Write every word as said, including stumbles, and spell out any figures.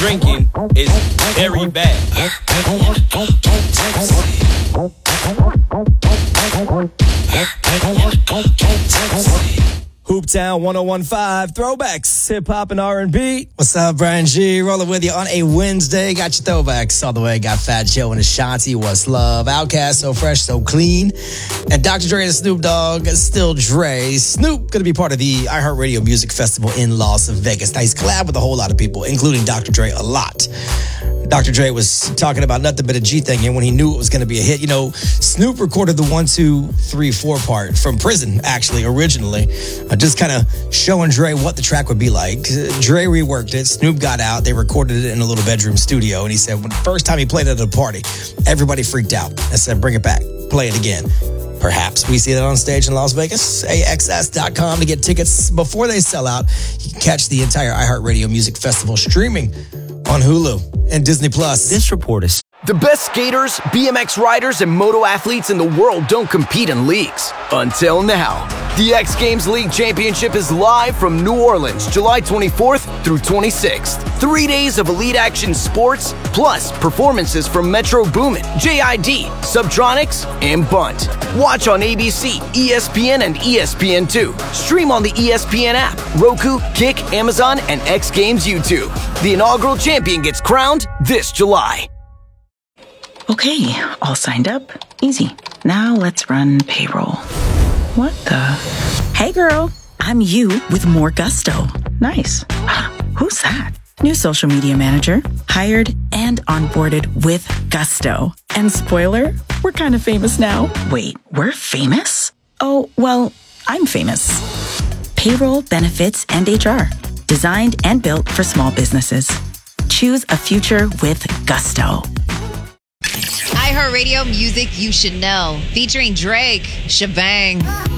drinking is very bad. Hooptown one oh one point five, throwbacks, hip-hop and R and B. What's up, Brian G? Rolling with you on a Wednesday. Got your throwbacks all the way. Got Fat Joe and Ashanti, What's Love, Outkast, So Fresh, So Clean, and Doctor Dre and Snoop Dogg, Still Dre. Snoop going to be part of the iHeartRadio Music Festival in Las Vegas. Now, he's collabed with a whole lot of people, including Doctor Dre a lot. Doctor Dre was talking about nothing but a G thing, and when he knew it was going to be a hit, you know, Snoop recorded the one, two, three, four part from prison, actually, originally, uh, just kind of showing Dre what the track would be like. Dre reworked it. Snoop got out. They recorded it in a little bedroom studio, and he said when the first time he played it at a party, everybody freaked out. I said, bring it back. Play it again. Perhaps we see that on stage in Las Vegas. A X S dot com to get tickets before they sell out. You can catch the entire iHeartRadio Music Festival streaming on Hulu and Disney Plus. This report is... The best skaters, B M X riders, and moto athletes in the world don't compete in leagues. Until now. The X Games League Championship is live from New Orleans, July twenty-fourth through twenty-sixth. Three days of elite action sports, plus performances from Metro Boomin, J I D, Subtronics, and Bunt. Watch on A B C, E S P N, and E S P N two. Stream on the E S P N app, Roku, Kick, Amazon, and X Games YouTube. The inaugural champion gets crowned this July. Okay, all signed up. Easy. Now let's run payroll. What the? Hey girl, I'm you with more gusto. Nice. Who's that? New social media manager, hired and onboarded with gusto. And spoiler, we're kind of famous now. Wait, we're famous? Oh, well, I'm famous. Payroll, benefits, and H R. Designed and built for small businesses. Choose a future with gusto. iHeartRadio Music You Should Know, featuring Drake, Shebang.